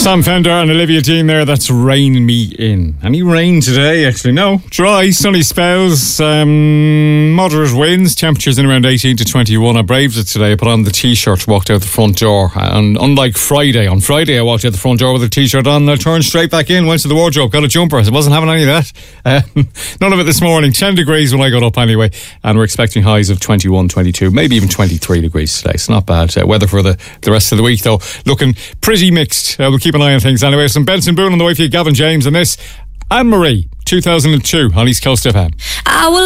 Sam Fender and Olivia Dean there. That's Rain Me In. Any rain today? Actually, no. Dry, sunny spells, moderate winds, temperatures in around 18 to 21. I braved it today. I put on the t-shirt, walked out the front door. And unlike Friday, on Friday I walked out the front door with a t-shirt on and I turned straight back in, went to the wardrobe, got a jumper. I wasn't having any of that. None of it this morning. 10 degrees when I got up anyway. And we're expecting highs of 21, 22, maybe even 23 degrees today. It's not bad. Weather for the rest of the week, though, looking pretty mixed. We'll keep an eye on things anyway. Some Benson Boone on the way for you, Gavin James, and this, Anne Marie, 2002 on East Coast FM.